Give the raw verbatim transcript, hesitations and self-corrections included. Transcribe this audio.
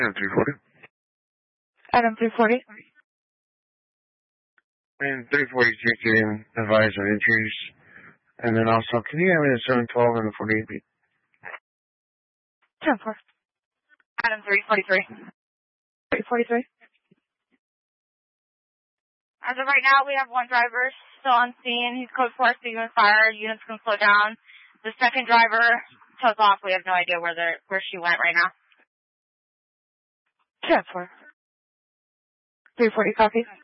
Item three forty. Item three forty. And three forty-six in advise on entries. And then also, can you have me the seven twelve and the forty-eight beat? ten four. Item three forty-three. three forty-three. As of right now, we have one driver still on scene. He's code four, speaking with fire. Units can slow down. The second driver took off. We have no idea where the where she went right now. ten four. three forty copy.